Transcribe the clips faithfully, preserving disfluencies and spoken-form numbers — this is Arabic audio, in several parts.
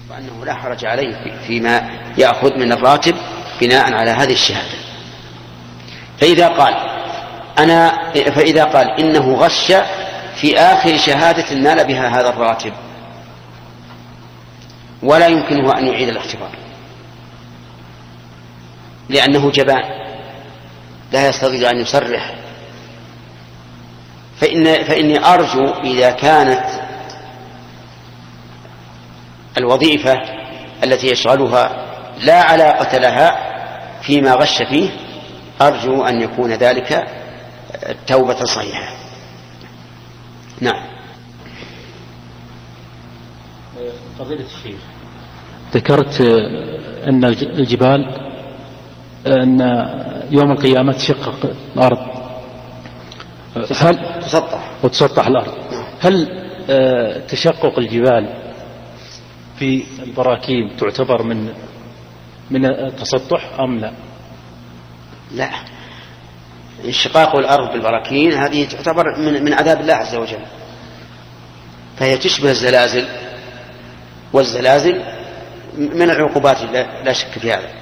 وأنه لا حرج عليه فيما يأخذ من الراتب بناء على هذه الشهادة. فإذا قال أنا فإذا قال إنه غش في آخر شهادة نال بها هذا الراتب ولا يمكنه أن يعيد الاختبار لأنه جبان لا يستطيع أن يصرح، فإن فإني أرجو إذا كانت الوظيفة التي يشغلها لا علاقة لها فيما غش فيه، أرجو أن يكون ذلك توبة صحيحة. نعم. فضيلة الشيخ، ذكرت أن الجبال أن يوم القيامة تشقق الأرض هل تسطح وتسطح الأرض، هل تشقق الجبال في البراكين تعتبر من من التسطح أم لا؟ لا، انشقاق الأرض بالبراكين هذه تعتبر من من عذاب الله عز وجل، فهي تشبه الزلازل، والزلازل من العقوبات لا شك في هذا،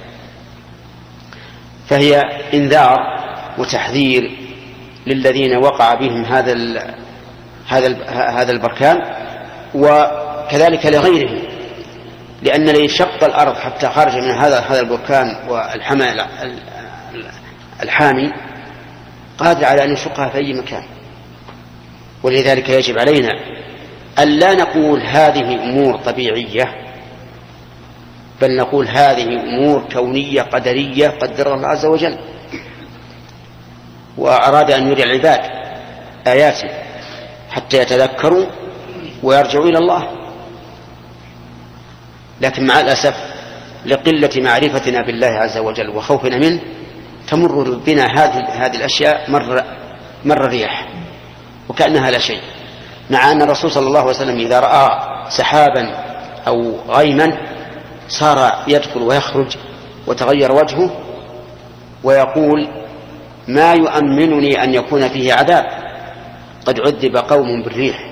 فهي إنذار وتحذير للذين وقع بهم هذا ال هذا ال هذا البركان، وكذلك لغيرهم، لأن لو شق الأرض حتى خرج من هذا هذا البركان والحمى الحامي قادر على أن يشقها في أي مكان. ولذلك يجب علينا أن لا نقول هذه أمور طبيعية، بل نقول هذه أمور كونية قدرية قدرها الله عز وجل، وأراد أن يري العباد آياته حتى يتذكروا ويرجعوا إلى الله. لكن مع الأسف لقلة معرفتنا بالله عز وجل وخوفنا منه تمر بنا هذه هذه الأشياء مر مر الرياح وكأنها لا شيء، مع أن الرسول صلى الله عليه وسلم إذا رأى سحابا أو غيما صار يدخل ويخرج وتغير وجهه ويقول ما يؤمنني أن يكون فيه عذاب، قد عذب قوم بالريح.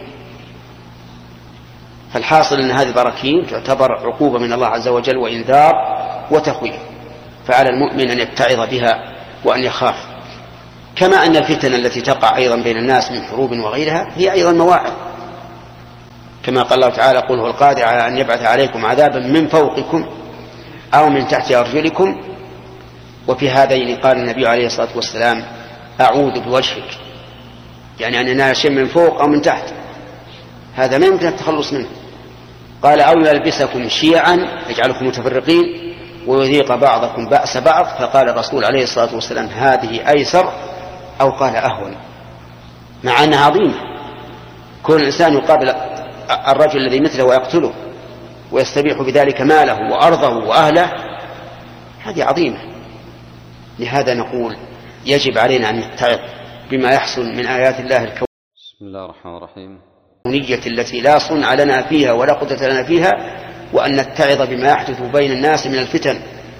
فالحاصل أن هذه البراكين تعتبر عقوبة من الله عز وجل وإنذار وتخويف، فعلى المؤمن أن يتعظ بها وأن يخاف، كما أن الفتن التي تقع أيضا بين الناس من حروب وغيرها هي أيضا مواعظ، كما قال الله تعالى قل هو القادر على أن يبعث عليكم عذابا من فوقكم أو من تحت أرجلكم. وفي هذين قال النبي عليه الصلاة والسلام أعوذ بوجهك، يعني أن ينال شيء من فوق أو من تحت، هذا ما يمكن التخلص منه. قال أو يلبسكم شيعا يجعلكم متفرقين ويذيق بعضكم بأس بعض، فقال الرسول عليه الصلاة والسلام هذه أيسر أو قال أهون، مع أنها عظيمة. كل إنسان يقابل الرجل الذي مثله ويقتله ويستبيح بذلك ماله وأرضه وأهله، هذه عظيمة. لهذا نقول يجب علينا أن نتعظ بما يحصل من آيات الله الكونية. بسم الله الرحمن الرحيم. التي لا صنع لنا فيها ولا قدرة لنا فيها، وأن نتعظ بما يحدث بين الناس من الفتن،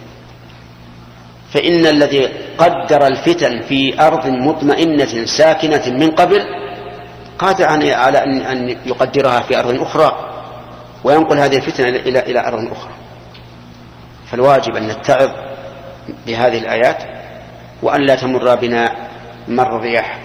فإن الذي قدر الفتن في أرض مطمئنة ساكنة من قبل قادر على أن يقدرها في أرض أخرى وينقل هذه الفتنة إلى إلى أرض أخرى. فالواجب أن نتعظ بهذه الآيات وأن لا تمر بنا مر الرياح.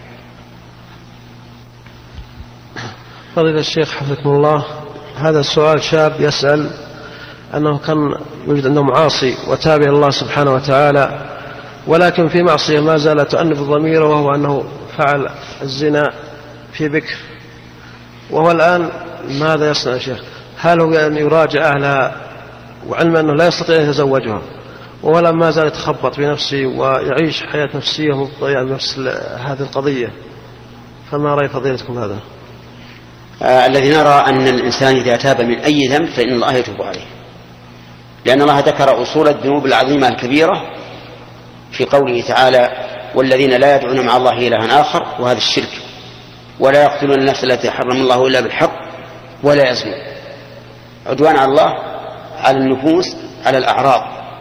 فضيلة الشيخ حفظكم الله، هذا السؤال شاب يسأل أنه كان يوجد عنده معاصي وتاب إلى الله سبحانه وتعالى، ولكن في معصية ما زالت تؤنب ضميره، وهو أنه فعل الزنا في بكر، وهو الآن ماذا يصنع يا شيخ؟ هل هو أن يراجع أهلها وعلم أنه لا يستطيع أن يتزوجها، ولا ما زال يتخبط بنفسه ويعيش حياة نفسية مضطرية بنفس هذه القضية؟ فما رأي فضيلتكم هذا؟ آه الذي نرى أن الإنسان إذا تاب من أي ذنب فإن الله يتوب عليه، لأن الله ذكر أصول الذنوب العظيمة الكبيرة في قوله تعالى والذين لا يدعون مع الله إلها آخر، وهذا الشرك، ولا يقتلون النفس التي حرم الله إلا بالحق ولا يزنون، عدوان على الله، على النفوس، على الأعراض.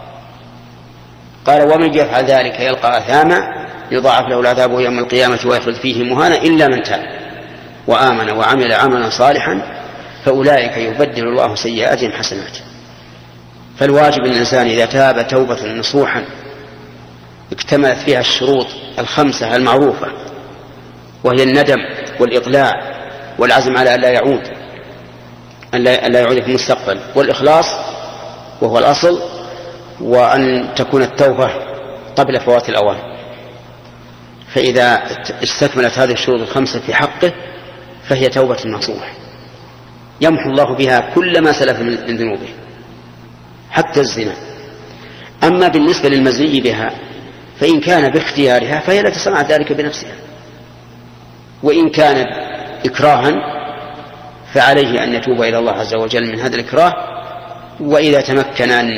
قال ومن يفعل ذلك يلقى أثاما يضاعف له العذاب يوم القيامة ويخلد فيه مهانا إلا من تاب وآمن وعمل عملا صالحا فأولئك يبدل الله سيئاتهم حسنات. فالواجب الإنسان إذا تاب توبة نصوحا اكتملت فيها الشروط الخمسة المعروفة، وهي الندم والإقلاع والعزم على ألا يعود ألا يعود في المستقبل، والإخلاص وهو الأصل، وأن تكون التوبة قبل فوات الأوان. فإذا استكملت هذه الشروط الخمسة في حقه فهي توبة نصوح يمحو الله بها كل ما سلف من ذنوبه حتى الزنا. أما بالنسبة للمزني بها فإن كان باختيارها فهي لا تصنع ذلك بنفسها، وإن كان إكراها فعليه أن يتوب إلى الله عز وجل من هذا الإكراه، وإذا تمكن أن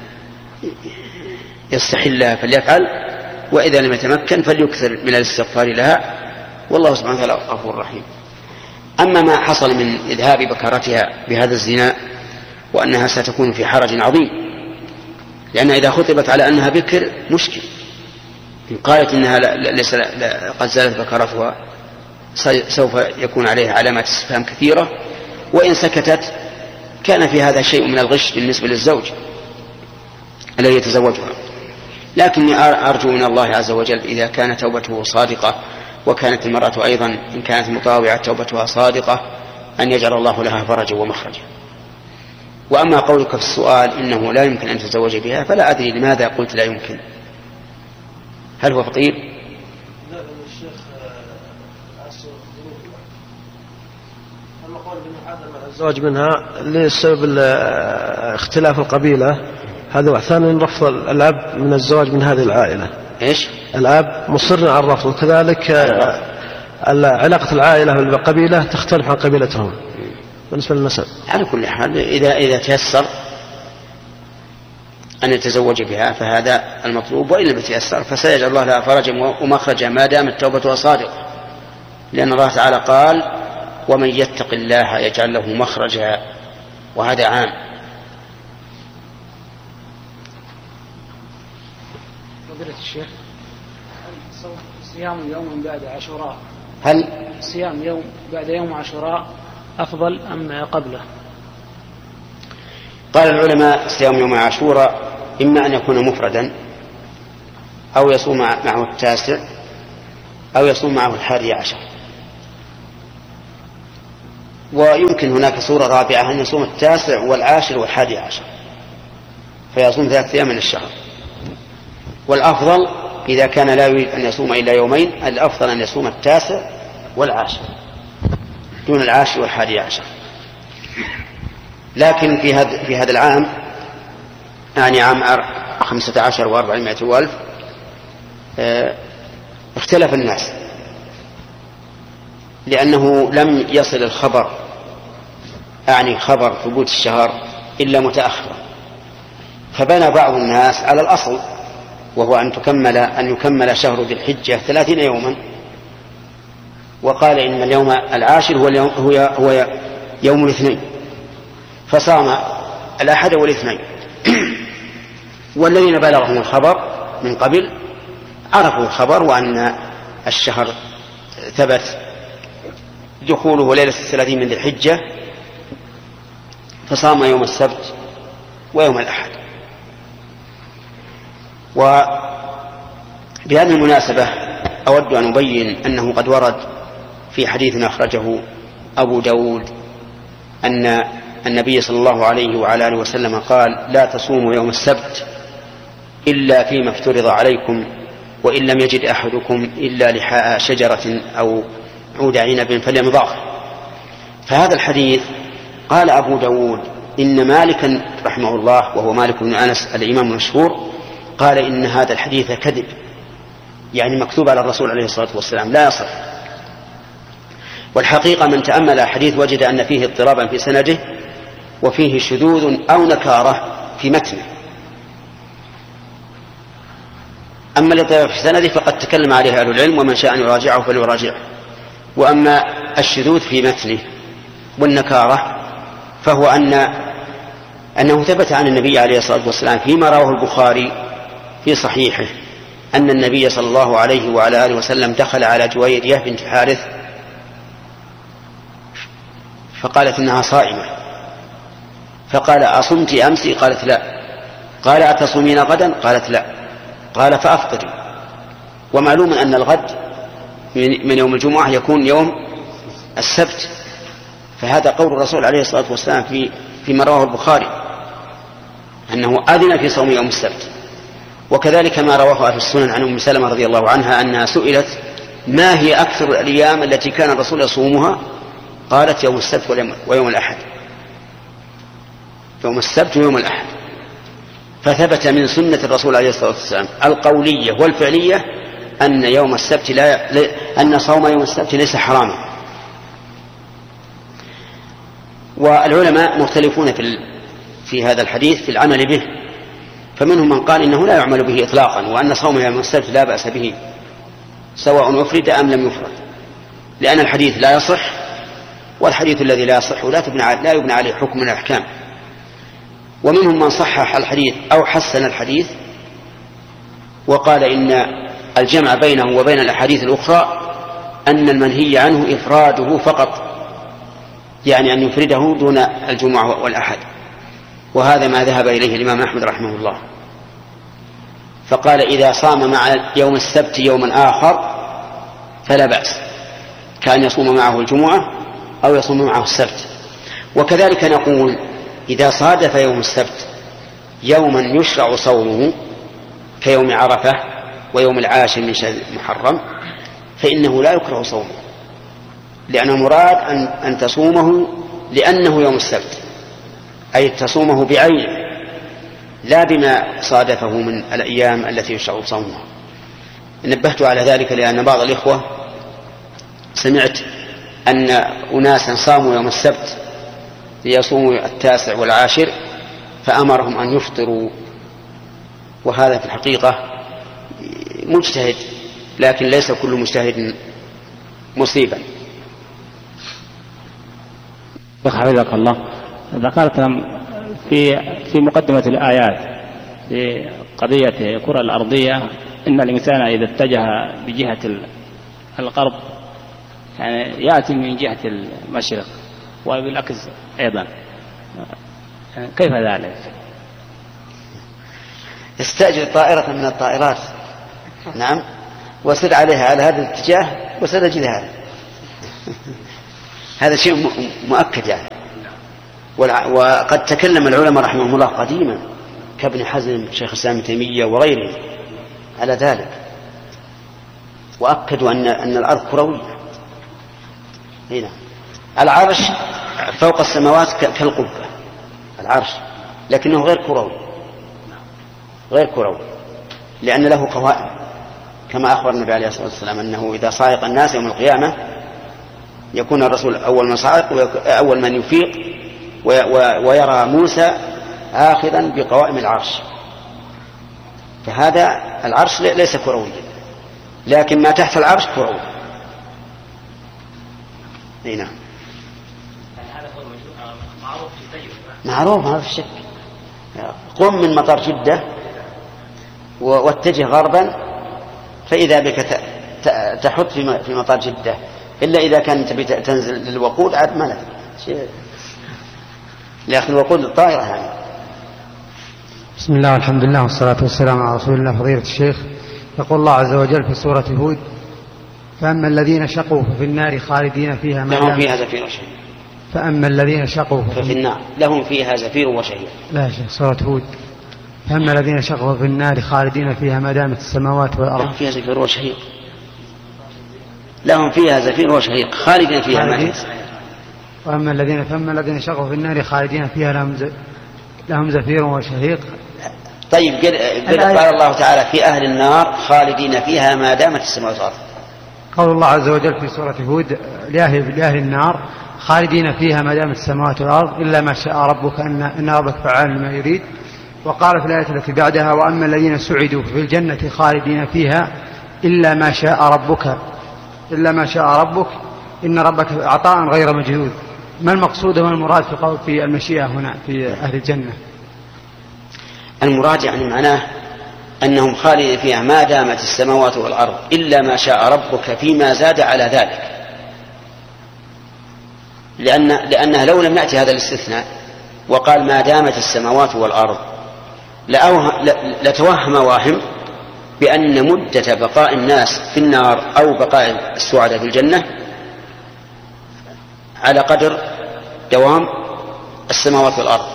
يستحلها فليفعل، وإذا لم يتمكن فليكثر من الاستغفار لها، والله سبحانه وتعالى غفور رحيم. أما ما حصل من إذهاب بكرتها بهذا الزنا وأنها ستكون في حرج عظيم، لأن إذا خطبت على أنها بكر مشكل، إن قالت إنها ليس قد زالت بكرتها سوف يكون عليها علامات استفهام كثيرة، وإن سكتت كان في هذا شيء من الغش بالنسبة للزوج الذي يتزوجها. لكني أرجو من الله عز وجل إذا كانت توبته صادقة، وكانت المرأة أيضا إن كانت مطاوعة توبتها صادقة، أن يجعل الله لها فرجا ومخرجا. وأما قولك في السؤال إنه لا يمكن أن تتزوج بها، فلا أدري لماذا قلت لا يمكن. هل هو فقير؟ لا الشيخ المقول بأنه الزواج منها لسبب اختلاف القبيلة، هذا وثانيا رفض الأب من الزواج من هذه العائلة. إيش؟ الأب مصر على الرفض، وكذلك علاقة العائلة بالقبيلة تختلف عن قبيلتهم بالنسبة للنسب. على كل حال إذا إذا تيسر أن يتزوج بها فهذا المطلوب، وإن لم يتيسر فسيجعل الله لها فرجا ومخرجا ما دامت توبتها صادقة، لأن الله تعالى قال: ومن يتق الله يجعل له مخرجا، وهذا عام. فضيلة الشيخ، صيام يوم بعد عاشوراء، هل صيام يوم بعد يوم عاشوراء أفضل أم قبله؟ قال العلماء: صيام يوم عاشوراء إما أن يكون مفردا، أو يصوم معه التاسع، أو يصوم معه الحادي عشر. ويمكن هناك صورة رابعة أن يصوم التاسع والعاشر والحادي عشر، فيصوم ثلاثة أيام من الشهر. والأفضل إذا كان لا يريد أن يصوم إلا يومين، الأفضل أن يصوم التاسع والعاشر دون العاشر والحادي عشر. لكن في هذا في هذا العام، يعني عام خمسة عشر وأربعمائة والف، اختلف الناس، لأنه لم يصل الخبر، أعني خبر ثبوت الشهر، إلا متأخرا، فبنى بعض الناس على الأصل، وهو أن تكمل أن يكمل شهر ذي الحجة ثلاثين يوما، وقال إن اليوم العاشر هو اليوم هو هو يوم الاثنين، فصام الأحد والاثنين. والذين بلغهم الخبر من قبل عرفوا الخبر وأن الشهر ثبت دخوله ليلة الثلاثين من ذي الحجة، فصام يوم السبت ويوم الأحد. وبهذه المناسبة أود أن أبين أنه قد ورد في حديث أخرجه أبو داود أن النبي صلى الله عليه وعلى آله وسلم قال: لا تصوموا يوم السبت إلا فيما افترض عليكم، وإن لم يجد أحدكم إلا لحاء شجرة أو عود عنب فليمضغه. فهذا الحديث قال أبو داود إن مالكا رحمه الله، وهو مالك بن أنس الإمام المشهور، قال إن هذا الحديث كذب، يعني مكتوب على الرسول عليه الصلاة والسلام، لا يصح. والحقيقة من تأمل الحديث وجد أن فيه اضطرابا في سنده، وفيه شذوذ أو نكارة في متنه. أما الاضطراب في سنده فقد تكلم عليه أهل العلم، ومن شاء أن يراجعه فليراجعه. وأما الشذوذ في متنه والنكارة فهو أن أنه ثبت عن النبي عليه الصلاة والسلام فيما رواه البخاري في صحيحه أن النبي صلى الله عليه وعلى آله وسلم دخل على جويرية بنت حارث فقالت إنها صائمة، فقال أصمت أمس؟ قالت لا. قال أتصومين غدا؟ قالت لا. قال فأفطري. ومعلوم أن الغد من يوم الجمعة يكون يوم السبت، فهذا قول الرسول عليه الصلاة والسلام في فيما رواه البخاري أنه أذن في صوم يوم السبت. وكذلك ما رواه أهل السنن عن أم سلمة رضي الله عنها أنها سئلت ما هي أكثر الأيام التي كان الرسول يصومها؟ قالت يوم السبت ويوم الأحد، يوم السبت ويوم الأحد. فثبت من سنة الرسول عليه الصلاة والسلام القولية والفعلية أن يوم السبت لا أن صوم يوم السبت ليس حراما. والعلماء مختلفون في في هذا الحديث في العمل به، فمنهم من قال إنه لا يعمل به إطلاقا، وأن صوم يوم السبت لا بأس به سواء أفرد أم لم يفرد، لأن الحديث لا يصح، والحديث الذي لا يصح لا تبنى لا يبنى عليه حكم من الأحكام. ومنهم من صحح الحديث أو حسن الحديث وقال إن الجمع بينه وبين الأحاديث الأخرى أن المنهي عنه إفراده فقط، يعني أن يفرده دون الجمعة والأحد، وهذا ما ذهب إليه الإمام أحمد رحمه الله. فقال إذا صام مع يوم السبت يوما آخر فلا بأس، كأن يصوم معه الجمعة أو يصوم معه السبت. وكذلك نقول إذا صادف يوم السبت يوما يشرع صومه كيوم عرفة ويوم العاشر من شهر محرم فإنه لا يكره صومه، لأن المراد أن, أن تصومه لأنه يوم السبت، أي تصومه بعينه لا بما صادفه من الأيام التي يشرع صومها. نبهت على ذلك لأن بعض الإخوة سمعت أن أناسا صاموا يوم السبت ليصوموا التاسع والعاشر فأمرهم أن يفطروا، وهذا في الحقيقة مجتهد، لكن ليس كل مجتهد مصيبا. حفظك الله، ذكرت في في مقدمة الآيات في قضية الكرة الأرضية إن الإنسان إذا اتجه بجهة الغرب يعني يأتي من جهة المشرق وبالعكس أيضا، كيف ذلك؟ استأجر طائرة من الطائرات، نعم، وسر عليها على هذا الاتجاه وسر جهها هذا شيء مؤكد يعني. وقد تكلم العلماء رحمهم الله قديما كابن حزم شيخ الإسلام ابن تيمية وغيره على ذلك، وأكدوا أن أن الأرض كروية. هنا العرش فوق السماوات كالقبة العرش، لكنه غير كروي، غير كروي لأن له قوائم، كما أخبر النبي عليه الصلاة والسلام أنه إذا صاعق الناس يوم القيامة يكون الرسول أول من صاعق وأول من يفيق، ويرى موسى آخذا بقوائم العرش. فهذا العرش ليس كرويا، لكن ما تحت العرش كروي. نعم، معروف ما في شك. قم من مطار جدة واتجه غربا فإذا بك تحط في مطار جدة، إلا إذا كانت تنزل للوقود عاد ما له، لأخذ الوقود الطائرة يعني. بسم الله والحمد لله والصلاة والسلام على رسول الله. فضيلة الشيخ، يقول الله عز وجل في سورة هود: فأما الذين شقوا ففي النار خالدين فيها ما لهم فيها زفير وشهيق. فأما الذين شقوا ففي النار لهم فيها زفير وشهيق. لا شيخ، سورة هود: فأما الذين شقوا في النار خالدين فيها ما دامت السماوات والأرض. لهم فيها زفير وشهيق، لهم فيها زفير وشهيق خالدين فيها ما دامت. وأما الذين فأما الذين شقوا في النار خالدين فيها لهم ز... لهم زفير وشهيق. طيب قال الله تعالى في أهل النار خالدين فيها ما دامت السماوات والأرض. قول الله عز وجل في سورة هود لأهل, لأهل النار خالدين فيها ما دامت السماوات والأرض إلا ما شاء ربك إن, إن ربك فعال لما يريد. وقال في الآية التي بعدها: وأما الذين سعدوا في الجنة خالدين فيها إلا ما شاء ربك إلا ما شاء ربك إن ربك عطاء غير مجهود. ما المقصود وما المراد في قول في المشيئة هنا في أهل الجنة؟ المراد يعني معناه أنهم خالدين فيها ما دامت السماوات والأرض إلا ما شاء ربك فيما زاد على ذلك. لأن لأنها لو لم يأتي هذا الاستثناء وقال ما دامت السماوات والأرض لتوهم واهم بأن مدة بقاء الناس في النار أو بقاء السعداء في الجنة على قدر دوام السماوات والأرض.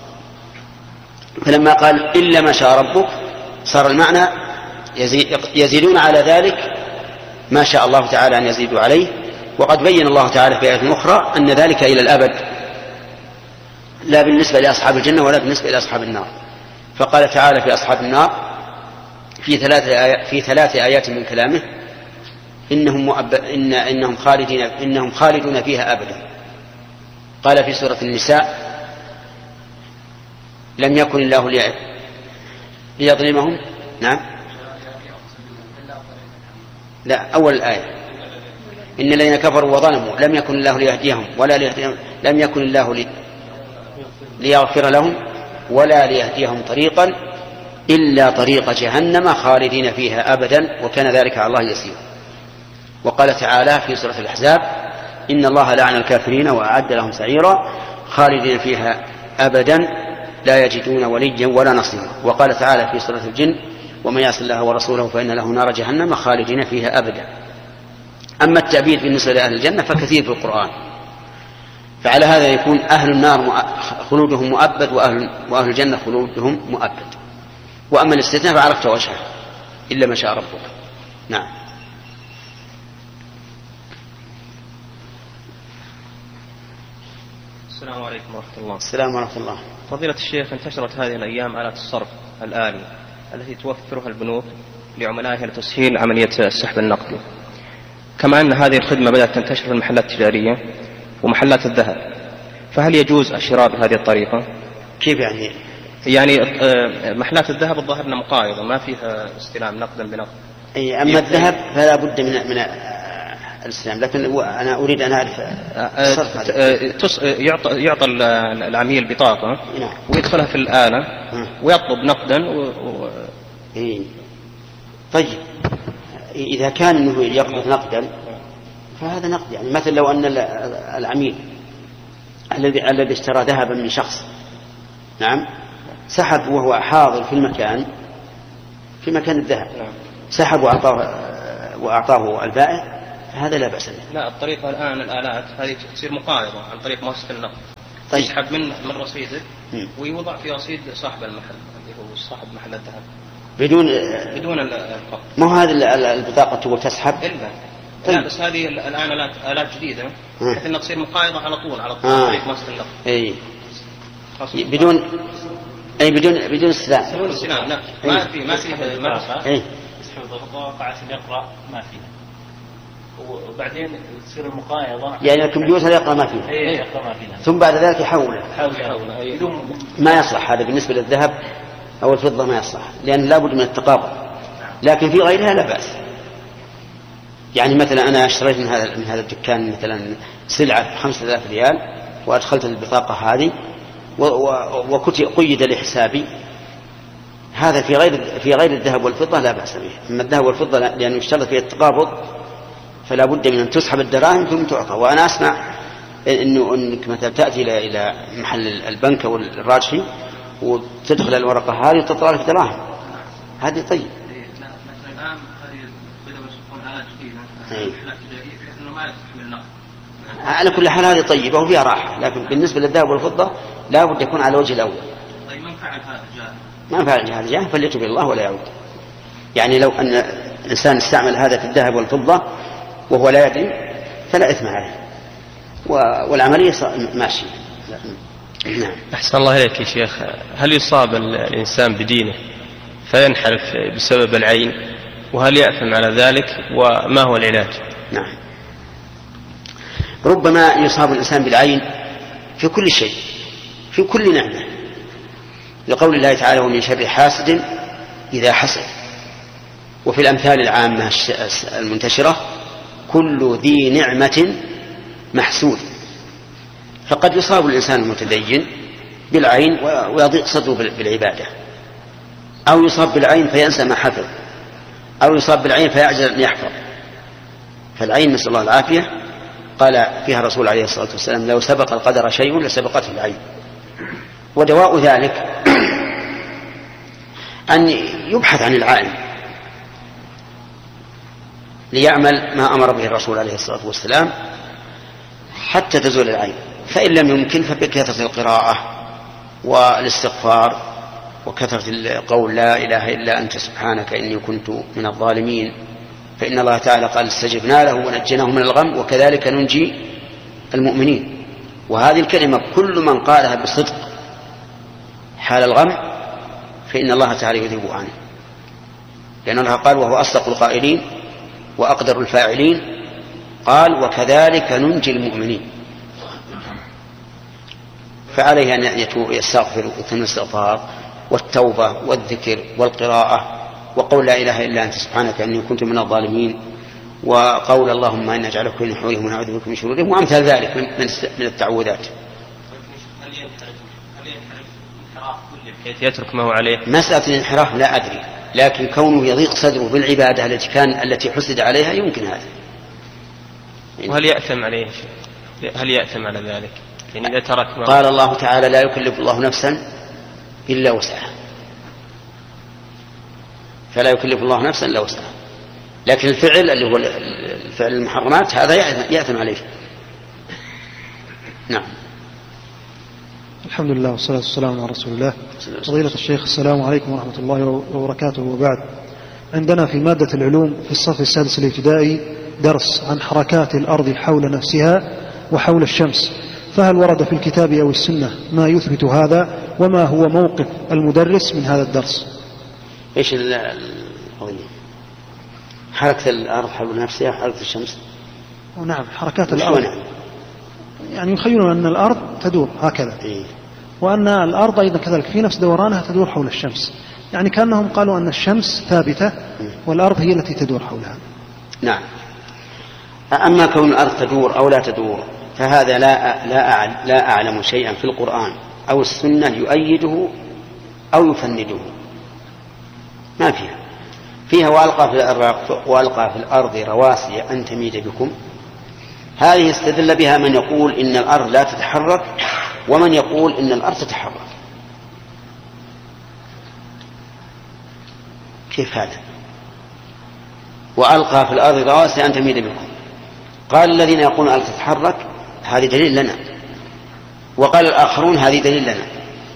فلما قال إلا ما شاء ربك صار المعنى يزيدون على ذلك ما شاء الله تعالى أن يزيدوا عليه. وقد بين الله تعالى في آية أخرى أن ذلك إلى الأبد لا بالنسبة لأصحاب الجنة ولا بالنسبة لأصحاب النار. فقال تعالى في أصحاب النار في ثلاث آيات, في ثلاث آيات من كلامه إنهم, مؤب... إن... إنهم, خالدين... إنهم خالدون فيها أبدا. قال في سورة النساء لم يكن الله لي... ليظلمهم. نعم لا أول الآية إن الذين كفروا وظلموا لم يكن الله ليهديهم ولا ليهديهم لم يكن الله لي... ليغفر لهم ولا ليهديهم طريقا إلا طريق جهنم خالدين فيها أبدا وكان ذلك على الله يسير. وقال تعالى في سورة الأحزاب إن الله لعن الكافرين وأعد لهم سعيرا خالدين فيها أبدا لا يجدون وليا ولا نصيرا. وقال تعالى في سورة الجن ومن يعص الله ورسوله فإن له نار جهنم خالدين فيها أبدا. أما التعبير بالنسبة لأهل الجنة فكثير في القرآن. فعلى هذا يكون أهل النار خلودهم مؤبد وأهل, وأهل الجنة خلودهم مؤبد. وأما الاستثناء فعرفت وجهه إلا ما شاء ربك. نعم. السلام عليكم ورحمة الله. السلام ورحمة الله. فضيلة الشيخ، انتشرت هذه الأيام آلات الصرف الآلي التي توفرها البنوك لعملائها لتسهيل عملية السحب النقدي، كما أن هذه الخدمة بدأت تنتشر في المحلات التجارية ومحلات الذهب، فهل يجوز الشراء بهذه الطريقة؟ كيف يعني؟ يعني محلات الذهب الظاهر أنها مقايضة ما فيها استلام نقدا بنقد. أي أما الذهب فلا بد من من الاستلام، لكن أنا أريد أن أعرف يعطى يعطى العميل بطاقة ويدخلها في الآلة ويطلب نقدا و... إيه. طيب إذا كان إنه يقبض نقدا فهذا نقد. يعني مثل لو أن العميل الذي الذي اشترى ذهبا من شخص نعم سحب وهو حاضر في المكان في مكان الذهب سحب وأعطاه وأعطاه البائع فهذا لا بأس به. لا الطريقة الآن الآلات هذه تصير مقايضة عن طريق مؤسسة النقد. طيب. يسحب من من رصيده ويوضع في رصيد صاحب المحل اللي هو صاحب محل الذهب بدون بدون القبض. ما هو هذه البطاقة تقول تسحب إلا. طيب. لا بس هذه الآن آلات آلات جديدة بحيث أنها تصير مقايضة على طول على طول آه. طريق مؤسسة النقد. أي بدون أي بدون بدون استلام. بدون استلام لا ما في ما في ما أي يسحب البطاقة عشان يقرأ ما فيها وبعدين تصير المقايضة يعني الكمبيوتر يقرأ ما فيها. أي يقرأ ما فيها ثم بعد ذلك يحوله يحوله بدون ما يصلح. هذا بالنسبة للذهب أو الفضة ما يصلح لأن لا بد من التقابل، لكن في غيرها لا بأس. يعني مثلا أنا اشتريت من هذا من هذا الدكان مثلا سلعة بخمسة آلاف ريال وأدخلت البطاقة هذه وكنت قيد لحسابي، هذا في غير في غير الذهب والفضة لا بأس به. أما الذهب والفضة لأنه يشترط فيه التقابض فلا بد من أن تسحب الدراهم ثم تعطى. وأنا أسمع إنه إنك مثلا تأتي إلى إلى محل البنك أو الراجحي وتدخل الورقة هذه وتطلع لك دراهم هذه. طيب الآن هذه بدأوا يصفون آلات جديدة محلات تجارية بحيث إنه ما يستحمل النقد. على كل حال هذه طيبة وفيها راحة، لكن بالنسبة للذهب والفضة لا بد يكون على وجه الأول. طيب من فعل هذا جاهل؟ ما فعل هذا جاهل فليتوب إلى الله ولا يعود. يعني لو أن الإنسان استعمل هذا في الذهب والفضة وهو لا يدري فلا إثم عليه والعملية ماشية. نعم. أحسن الله إليك يا شيخ، هل يصاب الإنسان بدينه فينحرف بسبب العين وهل يأثم على ذلك وما هو العلاج؟ نعم. ربما يصاب الإنسان بالعين في كل شيء في كل نعمة لقول الله تعالى ومن شر حاسد إذا حسد. وفي الأمثال العامة المنتشرة كل ذي نعمة محسود. فقد يصاب الإنسان المتدين بالعين ويضيق صدره بالعبادة، أو يصاب بالعين فينسى ما حفظ، أو يصاب بالعين فيعجز أن يحفظ. فالعين نسأل الله العافية قال فيها الرسول عليه الصلاة والسلام لو سبق القدر شيء لسبقته العين. ودواء ذلك أن يبحث عن العالم ليعمل ما أمر به الرسول عليه الصلاة والسلام حتى تزول العين، فإن لم يمكن فبكثرة القراءة والاستغفار وكثرة القول لا إله إلا أنت سبحانك إني كنت من الظالمين، فإن الله تعالى قال استجبنا له ونجيناه من الغم وكذلك ننجي المؤمنين. وهذه الكلمة كل من قالها بصدق حال الغم فإن الله تعالى يذيب عنه، لأن الله قال وهو أصدق القائلين وأقدر الفاعلين، قال وكذلك ننجي المؤمنين. فعليه أن يستغفر ويتم الاستغفار والتوبة والذكر والقراءة وقول لا إله إلا أنت سبحانك إني كنت من الظالمين، وقول اللهم إنا نجعلك في نحورهم ونعوذ بك من شرورهم، وأمثال ذلك من التعوذات. هل ينحرف انحراف كله بحيث يترك ما هو عليه؟ مسألة الانحراف لا أدري، لكن كونه يضيق صدره بالعبادة التي كان التي حسد عليها يمكن هذا. وهل يأثم عليه؟ هل يأثم على ذلك؟ يعني إذا ترك ما قال الله تعالى لا يكلف الله نفسا إلا وسعها، فلا يكلف الله نفسا إلا وسعها، لكن الفعل اللي هو الفعل المحرمات هذا يأثم عليه. نعم. الحمد لله والصلاة والسلام على رسول الله. فضيلة الشيخ السلام عليكم ورحمة الله وبركاته. وبعد، عندنا في مادة العلوم في الصف السادس الابتدائي درس عن حركات الأرض حول نفسها وحول الشمس، فهل ورد في الكتاب أو السنة ما يثبت هذا، وما هو موقف المدرس من هذا الدرس؟ إيش القضية؟ حركة الأرض حول نفسها حركة الشمس؟ نعم، حركات الأرض يعني يخيلون أن الأرض تدور هكذا، إيه؟ وأن الأرض أيضا كذلك في نفس دورانها تدور حول الشمس، يعني كأنهم قالوا أن الشمس ثابتة والأرض هي التي تدور حولها. نعم. أما كون الأرض تدور أو لا تدور فهذا لا لا لا أعلم شيئا في القرآن أو السنة يؤيده أو يفنده، ما فيها. فيها وألقى في الأرض وألقى في الأرض رواسي أن تميد بكم، هذه استدل بها من يقول إن الأرض لا تتحرك ومن يقول إن الأرض تتحرك. كيف هذا؟ وألقى في الأرض رواسي أن تميد بكم، قال الذين يقولون الأرض تتحرك هذه دليل لنا، وقال الآخرون هذه دليل لنا.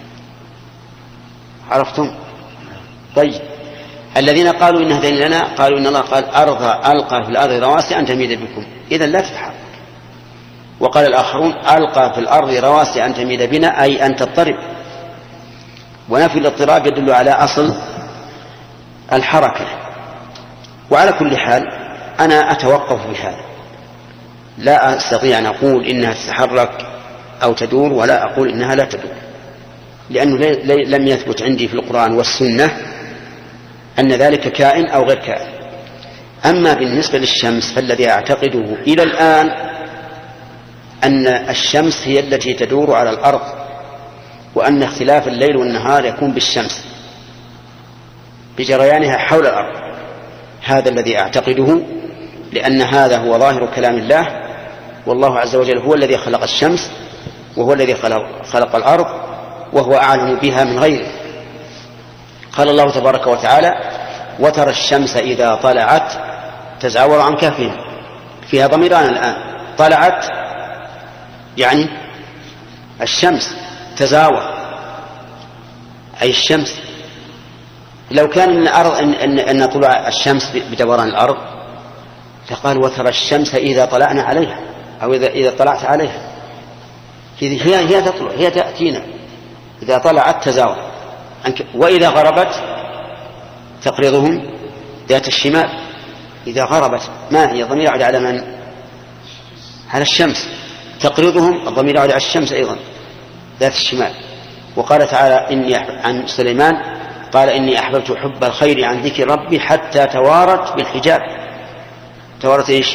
عرفتم؟ طيب، الذين قالوا إنها دليل لنا قالوا إن الله قال أرض ألقى في الأرض رواسي أن تميد بكم، إذن لا تتحرك. وقال الآخرون ألقى في الأرض رواسي أن تميد بنا أي أن تضطرب، ونفي الاضطراب يدل على أصل الحركة. وعلى كل حال أنا أتوقف بهذا، لا أستطيع أن أقول إنها تتحرك أو تدور، ولا أقول إنها لا تدور، لأنه لم يثبت عندي في القرآن والسنة أن ذلك كائن أو غير كائن. أما بالنسبة للشمس فالذي أعتقده إلى الآن أن الشمس هي التي تدور على الأرض، وأن اختلاف الليل والنهار يكون بالشمس بجريانها حول الأرض، هذا الذي أعتقده، لأن هذا هو ظاهر كلام الله، والله عز وجل هو الذي خلق الشمس وهو الذي خلق, خلق الأرض وهو أعلم بها من غيره. قال الله تبارك وتعالى وترى الشمس إذا طلعت تزاور عن كهفها، فيها ضميران الآن، طلعت يعني الشمس، تزاور أي الشمس. لو كان من الأرض أن, أن, أن طلع الشمس بدوران الأرض فقال وترى الشمس إذا طلعنا عليها أو إذا, إذا طلعت عليها، هي, هي تطلع، هي تأتينا، إذا طلعت تزاور، وإذا غربت تقرضهم ذات الشمال. إذا غربت ما هي ضمير يعود على من؟ على الشمس، تقرضهم الضمير يعود على الشمس أيضا ذات الشمال. وقال تعالى إني عن سليمان قال إني أحببت حب الخير عن ذكر ربي حتى توارت بالحجاب. توارت إيش؟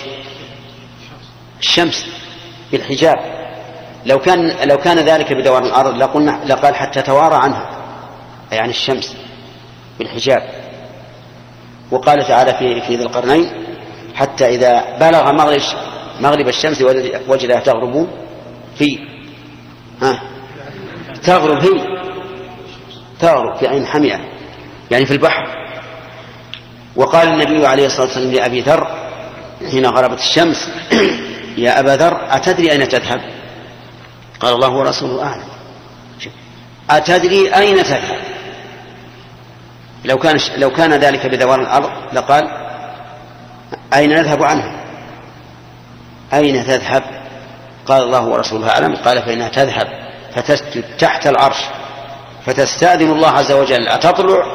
الشمس بالحجاب. لو كان لو كان ذلك بدوران الأرض لقلنا لقال حتى توارى عنها، أي عن الشمس بالحجاب. وقال تعالى في في ذي القرنين حتى إذا بلغ مغرب مغرب الشمس وجدها تغرب في ها تغرب هي تغرب في عين حمئة يعني في البحر. وقال النبي عليه الصلاة والسلام لأبي ذر حين غربت الشمس يا أبا ذر أتدري أين تذهب؟ قال الله ورسوله أعلم. أتدري أين تذهب؟ لو كان لو كان ذلك بدوران الأرض لقال أين نذهب عنه؟ أين تذهب؟ قال الله ورسوله أعلم. قال فإنها تذهب فتسجد تحت العرش فتستأذن الله عز وجل أتطلع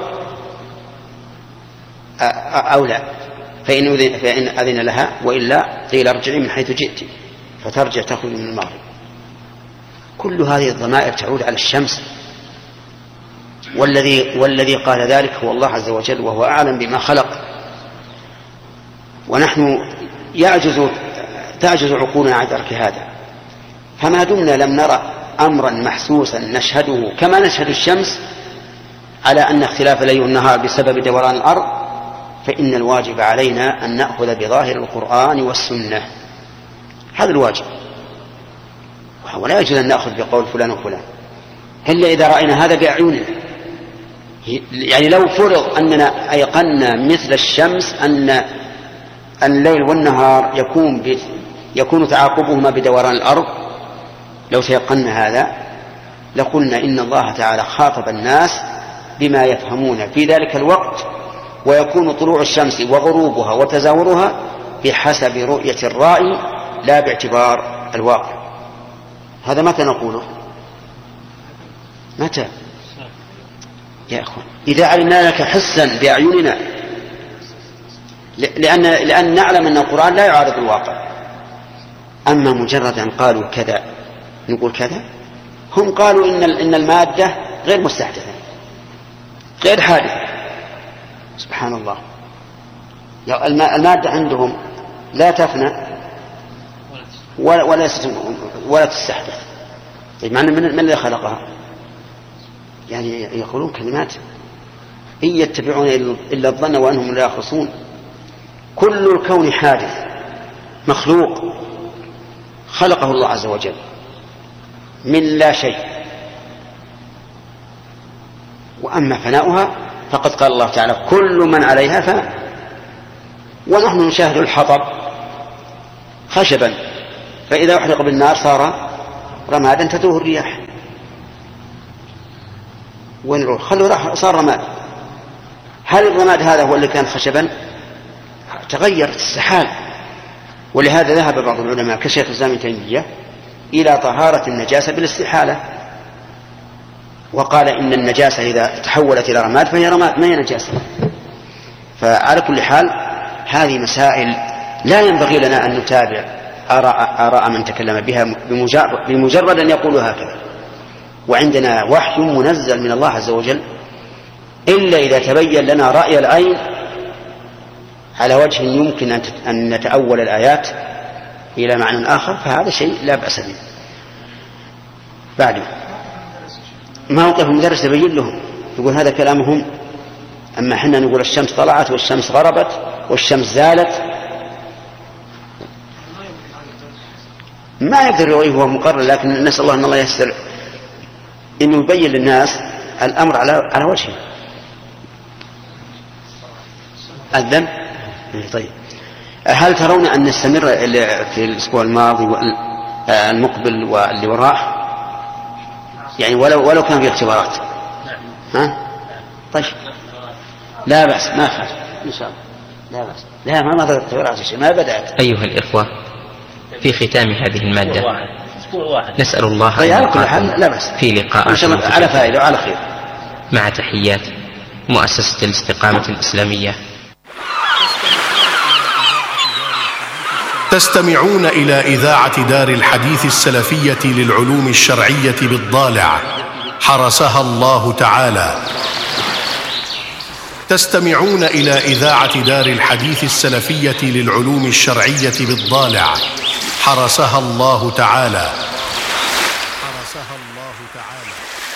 أو لا، فإن أذن, فإن أذن لها وإلا قيل ارجعي من حيث جئت فترجع تخرج من المغرب. كل هذه الضمائر تعود على الشمس، والذي, والذي قال ذلك هو الله عز وجل وهو أعلم بما خلق. ونحن يعجز تعجز عقولنا عن درك هذا، فما دمنا لم نرى أمرا محسوسا نشهده كما نشهد الشمس على أن اختلاف الليل والنهار بسبب دوران الأرض، فإن الواجب علينا أن نأخذ بظاهر القرآن والسنة. هذا الواجب، ولا يجوز أن نأخذ بقول فلان وفلان إلا إذا رأينا هذا بأعيننا. يعني لو فرض أننا أيقنا مثل الشمس أن الليل والنهار يكون يكون تعاقبهما بدوران الأرض، لو تيقنا هذا لقلنا إن الله تعالى خاطب الناس بما يفهمون في ذلك الوقت، ويكون طلوع الشمس وغروبها وتزاورها بحسب رؤية الرائي لا باعتبار الواقع. هذا متى نقوله؟ متى يا أخوان؟ إذا علمنا لك حسا بأعيننا، لأن, لأن نعلم أن القرآن لا يعارض الواقع. أما مجرد أن قالوا كذا نقول كذا، هم قالوا إن, إن المادة غير مستحدثة غير حادثة. سبحان الله، المادة عندهم لا تفنى ولا, ولا, ولا تستحدث. طيب معنى من, من الذي خلقها؟ يعني يقولون كلمات إن يتبعون إلا الظن وأنهم لا يخرصون. كل الكون حادث مخلوق خلقه الله عز وجل من لا شيء، وأما فناؤها فقد قال الله تعالى كل من عليها فان. ونحن نشاهد الحطب خشبا، فإذا أحرق بالنار صار رمادا تدوه الرياح. ونروح خلوا صار رماد. هل الرماد هذا هو اللي كان خشبا؟ تغير السحال. ولهذا ذهب بعض العلماء كشيخ الإسلام ابن تيمية إلى طهارة النجاسة بالاستحالة، وقال إن النجاسة إذا تحولت إلى رماد فهي رماد ما هي نجاسة. فعلى كل حال هذه مسائل لا ينبغي لنا أن نتابع آراء, آراء من تكلم بها بمجرد, بمجرد أن يقولوا هكذا. وعندنا وحي منزل من الله عز وجل، إلا إذا تبين لنا رأي العين على وجه يمكن أن نتأول الآيات إلى معنى آخر، فهذا شيء لا بأس به. بعد موقف المدرس يبين لهم، يقول هذا كلامهم. أما حنا نقول الشمس طلعت والشمس غربت والشمس زالت، ما يقدر يقول هو مقرر، لكن نسأل الله أن الله يسر إنه يبين للناس الأمر على على وجهه. أذن؟ طيب، هل ترون أن نستمر في الأسبوع الماضي والمقبل واللي وراه؟ يعني ولو ولو كان في اختبارات. ها؟ طيب لا بأس، ما خالف إن شاء الله، لا بأس. لا ما ما اختبارات شيء، ما بدأت. أيها الإخوة، في ختام هذه المادة نسأل الله في لقاء على فائدة وعلى خير. مع تحيات مؤسسة الاستقامة الإسلامية. تستمعون إلى إذاعة دار الحديث السلفية للعلوم الشرعية بالضالع حرسها الله تعالى. تستمعون إلى إذاعة دار الحديث السلفية للعلوم الشرعية بالضالع حرسها الله تعالى. حرسها الله تعالى.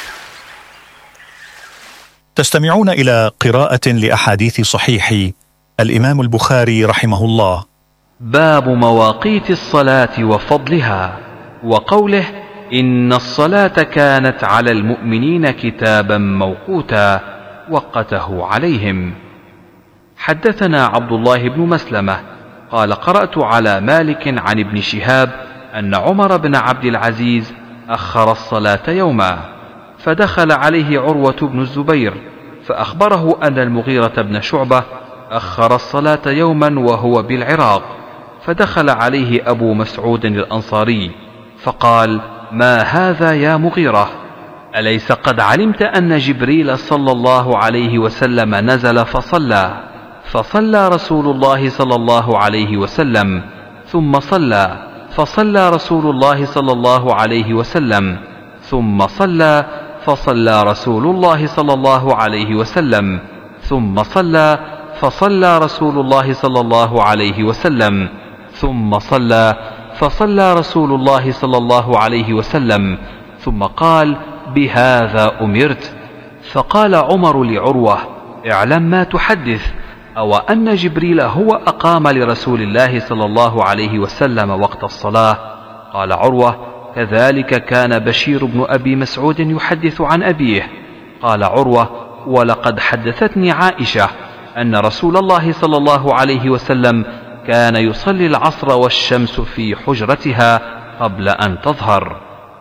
تستمعون إلى قراءة لأحاديث صحيح الإمام البخاري رحمه الله باب مواقيت الصلاة وفضلها، وقوله إن الصلاة كانت على المؤمنين كتابا موقوتا وقته عليهم. حدثنا عبد الله بن مسلمة قال قرأت على مالك عن ابن شهاب أن عمر بن عبد العزيز أخر الصلاة يوما، فدخل عليه عروة بن الزبير فأخبره أن المغيرة بن شعبة أخر الصلاة يوما وهو بالعراق، فدخل عليه أبو مسعود الأنصاري فقال: ما هذا يا مغيرة؟ أليس قد علمت أن جبريل صلى الله عليه وسلم نزل فصلى فصلى رسول الله صلى الله عليه وسلم ثم صلى فصلى رسول الله صلى الله عليه وسلم ثم صلى فصلى رسول الله صلى الله عليه وسلم ثم صلى فصلى رسول الله صلى الله عليه وسلم ثم صلى فصلى رسول الله صلى الله عليه وسلم ثم قال: بهذا أمرت. فقال عمر لعروة: اعلم ما تحدث، أو أن جبريل هو أقام لرسول الله صلى الله عليه وسلم وقت الصلاة؟ قال عروة: كذلك كان بشير بن أبي مسعود يحدث عن أبيه. قال عروة: ولقد حدثتني عائشة أن رسول الله صلى الله عليه وسلم كان يصلي العصر والشمس في حجرتها قبل أن تظهر.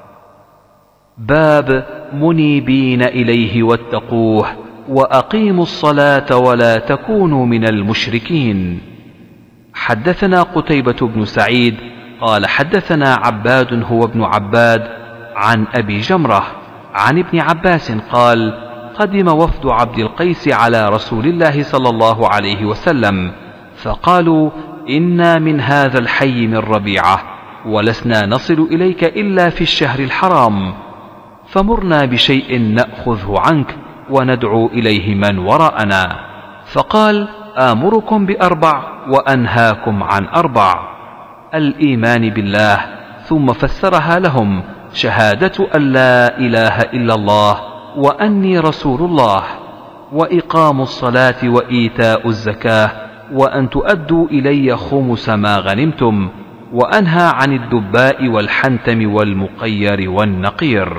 باب منيبين إليه واتقوه وأقيموا الصلاة ولا تكونوا من المشركين. حدثنا قتيبة بن سعيد قال حدثنا عباد هو ابن عباد عن أبي جمرة عن ابن عباس قال: قدم وفد عبد القيس على رسول الله صلى الله عليه وسلم فقالوا: إنا من هذا الحي من ربيعة ولسنا نصل إليك إلا في الشهر الحرام، فمرنا بشيء نأخذه عنك وندعو إليه من وراءنا. فقال: آمركم بأربع وأنهاكم عن أربع: الإيمان بالله، ثم فسرها لهم: شهادة أن لا إله إلا الله وأني رسول الله، وإقام الصلاة وإيتاء الزكاة، وأن تؤدوا إلي خمس ما غنمتم، وأنهى عن الدباء والحنتم والمقير والنقير.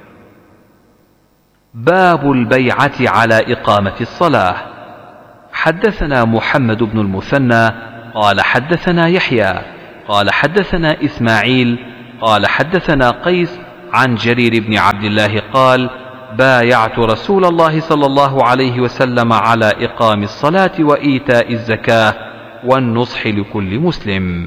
باب البيعة على إقامة الصلاة. حدثنا محمد بن المثنى قال حدثنا يحيى قال حدثنا إسماعيل قال حدثنا قيس عن جرير بن عبد الله قال: بايعت رسول الله صلى الله عليه وسلم على إقام الصلاة وإيتاء الزكاة والنصح لكل مسلم.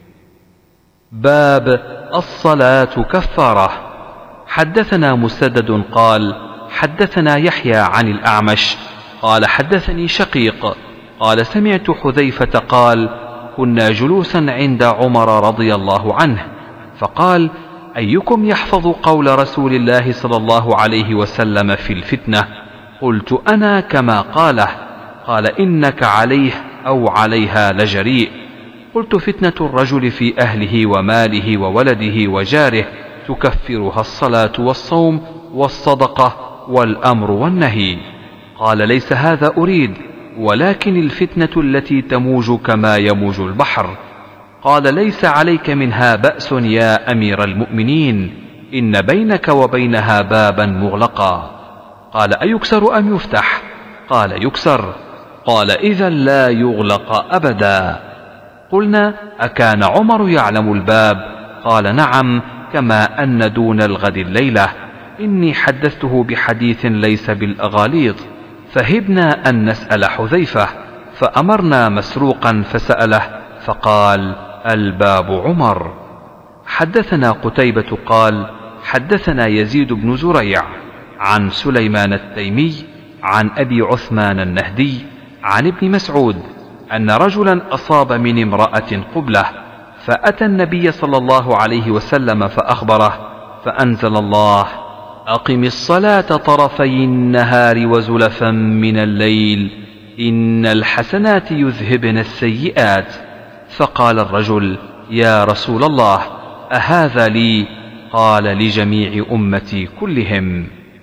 باب الصلاة كفارة. حدثنا مسدد قال حدثنا يحيى عن الأعمش قال حدثني شقيق قال سمعت حذيفة قال: كنا جلوسا عند عمر رضي الله عنه فقال: أيكم يحفظ قول رسول الله صلى الله عليه وسلم في الفتنة؟ قلت: أنا كما قاله. قال: إنك عليه أو عليها لجريء. قلت: فتنة الرجل في أهله وماله وولده وجاره تكفرها الصلاة والصوم والصدقة والأمر والنهي. قال: ليس هذا أريد، ولكن الفتنة التي تموج كما يموج البحر. قال: ليس عليك منها بأس يا أمير المؤمنين، إن بينك وبينها بابا مغلقا. قال: أيكسر أم يفتح؟ قال: يكسر. قال: إذا لا يغلق أبدا. قلنا: أكان عمر يعلم الباب؟ قال: نعم، كما أن دون الغد الليلة. إني حدثته بحديث ليس بالأغاليط، فهبنا أن نسأل حذيفة، فأمرنا مسروقا فسأله فقال: الباب عمر. حدثنا قتيبة قال حدثنا يزيد بن زريع عن سليمان التيمي عن أبي عثمان النهدي عن ابن مسعود أن رجلا أصاب من امرأة قبلة، فأتى النبي صلى الله عليه وسلم فأخبره، فأنزل الله: أقم الصلاة طرفي النهار وزلفا من الليل، إن الحسنات يذهبن السيئات. فقال الرجل: يا رسول الله، أهذا لي؟ قال: لجميع أمتي كلهم.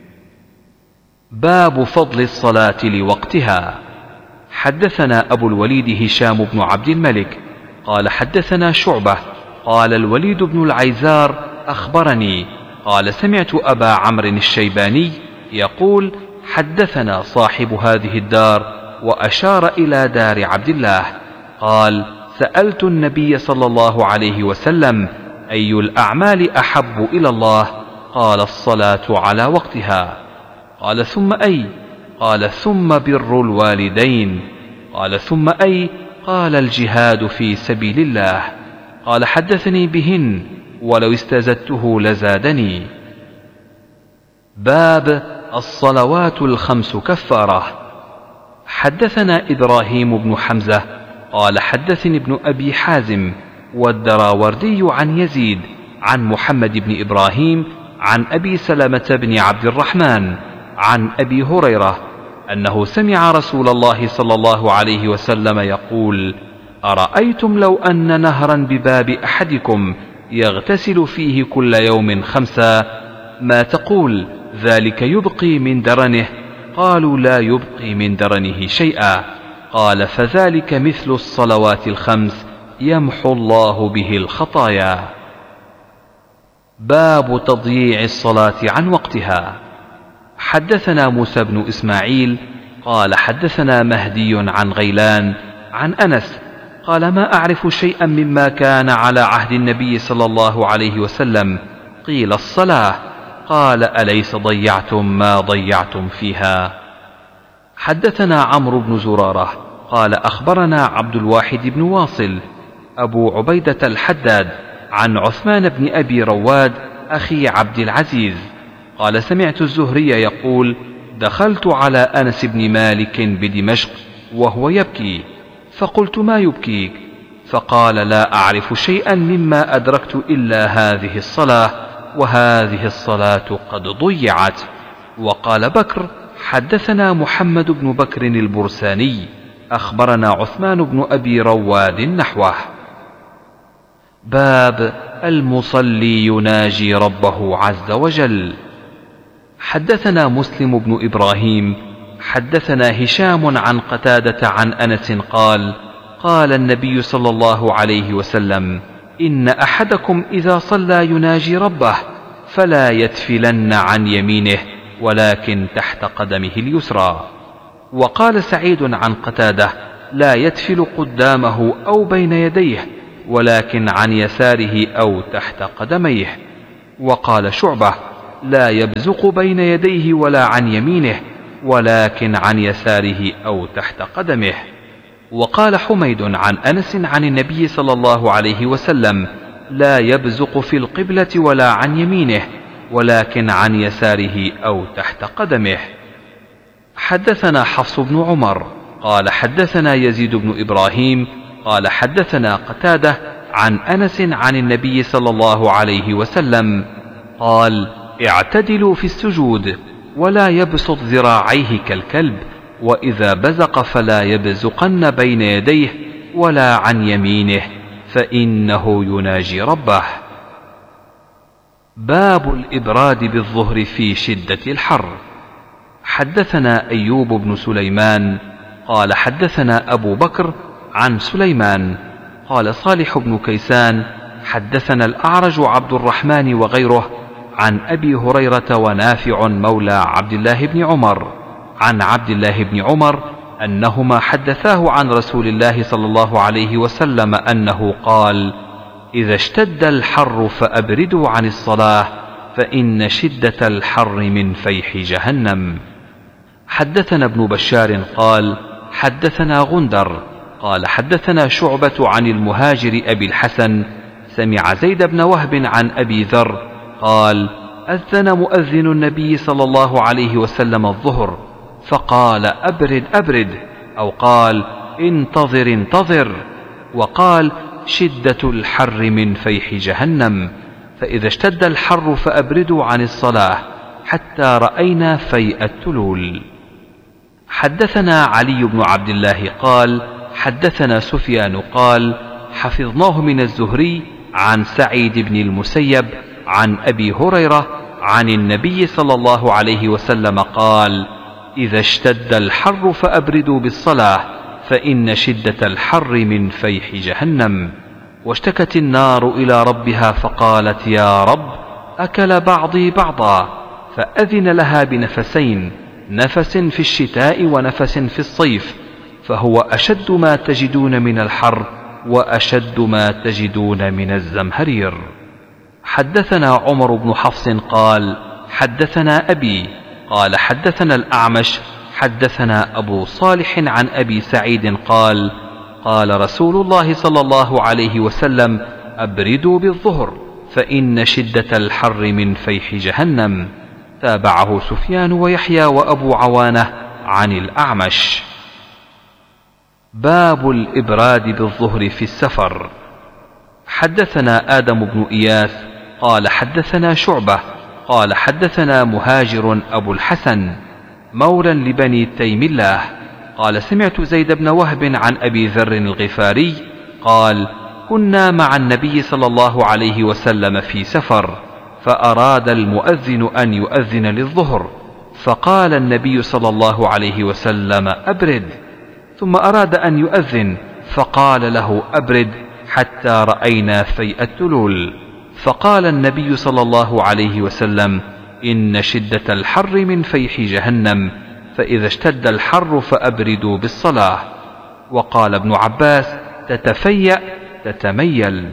باب فضل الصلاة لوقتها. حدثنا أبو الوليد هشام بن عبد الملك قال حدثنا شعبة قال الوليد بن العيزار أخبرني قال سمعت أبا عمرو الشيباني يقول حدثنا صاحب هذه الدار، وأشار إلى دار عبد الله. قال سألت النبي صلى الله عليه وسلم أي الأعمال أحب إلى الله؟ قال الصلاة على وقتها. قال ثم أي؟ قال ثم بر الوالدين. قال ثم أي؟ قال الجهاد في سبيل الله. قال حدثني بهن ولو استزدته لزادني. باب الصلوات الخمس كفارة. حدثنا إبراهيم بن حمزة قال حدثني ابن أبي حازم والدراوردي عن يزيد عن محمد بن إبراهيم عن أبي سلمة بن عبد الرحمن عن أبي هريرة أنه سمع رسول الله صلى الله عليه وسلم يقول أرأيتم لو أن نهرا بباب أحدكم يغتسل فيه كل يوم خمسا ما تقول؟ ذلك يبقي من درنه؟ قالوا لا يبقي من درنه شيئا. قال فذلك مثل الصلوات الخمس يمحو الله به الخطايا. باب تضييع الصلاة عن وقتها. حدثنا موسى بن إسماعيل قال حدثنا مهدي عن غيلان عن أنس قال ما أعرف شيئا مما كان على عهد النبي صلى الله عليه وسلم. قيل الصلاة. قال أليس ضيعتم ما ضيعتم فيها؟ حدثنا عمرو بن زرارة قال أخبرنا عبد الواحد بن واصل أبو عبيدة الحداد عن عثمان بن أبي رواد أخي عبد العزيز قال سمعت الزهري يقول دخلت على أنس بن مالك بدمشق وهو يبكي، فقلت ما يبكيك؟ فقال لا أعرف شيئا مما أدركت إلا هذه الصلاة، وهذه الصلاة قد ضيعت. وقال بكر حدثنا محمد بن بكر البرساني أخبرنا عثمان بن أبي رواد نحوه. باب المصلي يناجي ربه عز وجل. حدثنا مسلم بن إبراهيم حدثنا هشام عن قتادة عن أنس قال قال النبي صلى الله عليه وسلم إن أحدكم إذا صلى يناجي ربه فلا يتفلن عن يمينه ولكن تحت قدمه اليسرى. وقال سعيد عن قتادة لا يتفل قدامه أو بين يديه ولكن عن يساره أو تحت قدميه. وقال شعبة لا يبزق بين يديه ولا عن يمينه ولكن عن يساره أو تحت قدمه. وقال حميد عن أنس عن النبي صلى الله عليه وسلم لا يبزق في القبلة ولا عن يمينه ولكن عن يساره أو تحت قدمه. حدثنا حفص بن عمر قال حدثنا يزيد بن إبراهيم قال حدثنا قتادة عن أنس عن النبي صلى الله عليه وسلم قال اعتدلوا في السجود ولا يبسط ذراعيه كالكلب، وإذا بزق فلا يبزقن بين يديه ولا عن يمينه فإنه يناجي ربه. باب الإبراد بالظهر في شدة الحر. حدثنا أيوب بن سليمان قال حدثنا أبو بكر عن سليمان قال صالح بن كيسان حدثنا الأعرج عبد الرحمن وغيره عن أبي هريرة ونافع مولى عبد الله بن عمر عن عبد الله بن عمر أنهما حدثاه عن رسول الله صلى الله عليه وسلم أنه قال إذا اشتد الحر فأبردوا عن الصلاة فإن شدة الحر من فيح جهنم. حدثنا ابن بشار قال حدثنا غندر قال حدثنا شعبة عن المهاجر أبي الحسن سمع زيد بن وهب عن أبي ذر قال أذن مؤذن النبي صلى الله عليه وسلم الظهر فقال أبرد أبرد، أو قال انتظر انتظر، وقال شدة الحر من فيح جهنم، فإذا اشتد الحر فأبردوا عن الصلاة حتى رأينا فيء التلول. حدثنا علي بن عبد الله قال حدثنا سفيان قال حفظناه من الزهري عن سعيد بن المسيب عن أبي هريرة عن النبي صلى الله عليه وسلم قال إذا اشتد الحر فأبردوا بالصلاة فإن شدة الحر من فيح جهنم. واشتكت النار إلى ربها فقالت يا رب أكل بعضي بعضا، فأذن لها بنفسين، نفس في الشتاء ونفس في الصيف، فهو أشد ما تجدون من الحر وأشد ما تجدون من الزمهرير. حدثنا عمر بن حفص قال حدثنا أبي قال حدثنا الأعمش حدثنا أبو صالح عن أبي سعيد قال قال رسول الله صلى الله عليه وسلم أبردوا بالظهر فإن شدة الحر من فيح جهنم. تابعه سفيان ويحيى وأبو عوانة عن الأعمش. باب الإبراد بالظهر في السفر. حدثنا آدم بن إياس قال حدثنا شعبة قال حدثنا مهاجر أبو الحسن مولى لبني تيم الله قال سمعت زيد بن وهب عن أبي ذر الغفاري قال كنا مع النبي صلى الله عليه وسلم في سفر، فأراد المؤذن أن يؤذن للظهر، فقال النبي صلى الله عليه وسلم أبرد، ثم أراد أن يؤذن فقال له أبرد حتى رأينا فيء التلول، فقال النبي صلى الله عليه وسلم إن شدة الحر من فيح جهنم، فإذا اشتد الحر فأبردوا بالصلاة. وقال ابن عباس تتفيأ تتميل.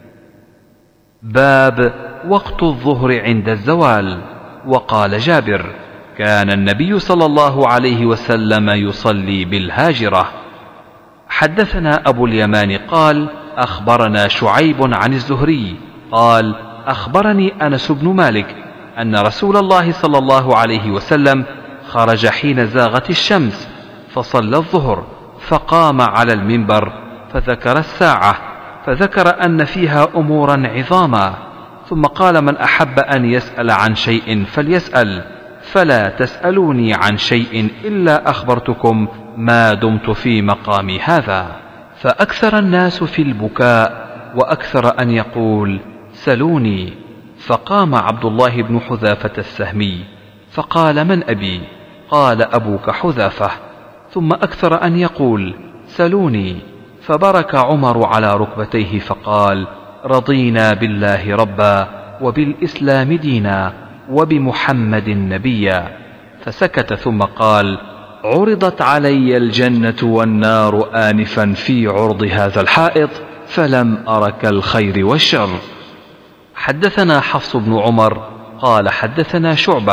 باب وقت الظهر عند الزوال. وقال جابر كان النبي صلى الله عليه وسلم يصلي بالهاجرة. حدثنا أبو اليمان قال أخبرنا شعيب عن الزهري قال أخبرني أنس بن مالك أن رسول الله صلى الله عليه وسلم خرج حين زاغت الشمس فصلى الظهر، فقام على المنبر فذكر الساعة، فذكر أن فيها أمورا عظاما، ثم قال من أحب أن يسأل عن شيء فليسأل، فلا تسألوني عن شيء إلا أخبرتكم ما دمت في مقامي هذا. فأكثر الناس في البكاء وأكثر أن يقول سلوني، فقام عبد الله بن حذافة السهمي فقال من أبي؟ قال أبوك حذافة، ثم أكثر أن يقول سلوني، فبرك عمر على ركبتيه فقال رضينا بالله ربا وبالإسلام دينا وبمحمد نبيا، فسكت ثم قال عرضت علي الجنة والنار آنفا في عرض هذا الحائط فلم أرك الخير والشر. حدثنا حفص بن عمر قال حدثنا شعبة